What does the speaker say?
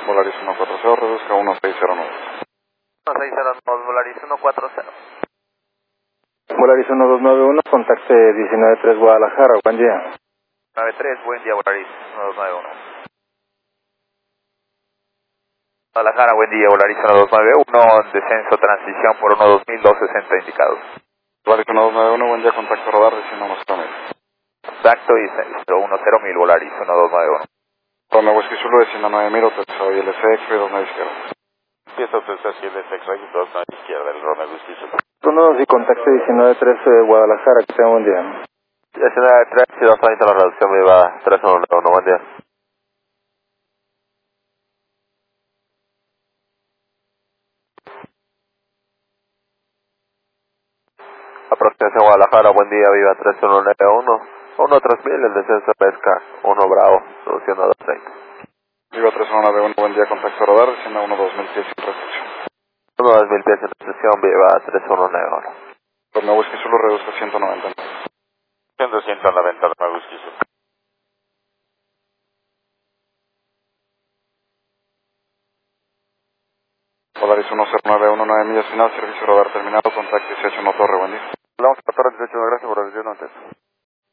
Volaris 140, reduzca 1609. 1609, Volaris 140. Volaris 1291, contacte 193 Guadalajara, buen día. 93, buen día, Volaris 1291. Guadalajara, buen día, Volaris 1291, descenso, transición por 12260 indicados. Volaris 1291, buen día, contacto radar, diciendo 10.000. Contacto y 10.000, Volaris 1291. Romeo Whisky Zulu, diciendo 9.000, autoriza ILC, X-Ray 29 izquierda. Empieza autorización ILC, X-Ray 29 izquierda, el Romeo Whisky Zulu. 1 y contacte 193 Guadalajara, que tenga buen día. 19-3, si 230 la reducción viva 311, buen día. Aproximación Guadalajara, buen día, viva 3191. 13000, el descenso pesca 1 Bravo, reduciendo a 230. Viva 3191, buen día, contacto radar, diciendo 2000 pies sin restricción. 2000 pies en restricción, viva 3191. Romeo Whisky Zulu, reduzca 190. 190, Romeo Whisky Zulu. Volaris 1091, 9 millas final, servicio radar terminado, contacto 18 Torre, buen día. Hablamos a la torre 18, gracias por el atención antes.